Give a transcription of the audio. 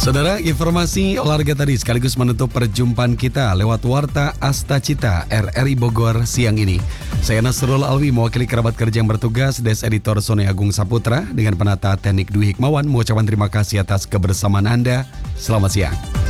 Saudara, informasi olahraga tadi sekaligus menutup perjumpaan kita lewat Warta Asta Cita RRI Bogor siang ini. Saya Nasrul Alwi mewakili kerabat kerja yang bertugas, Des Editor Sony Agung Saputra dengan penata teknik Dwi Hikmawan mengucapkan terima kasih atas kebersamaan Anda. Selamat siang.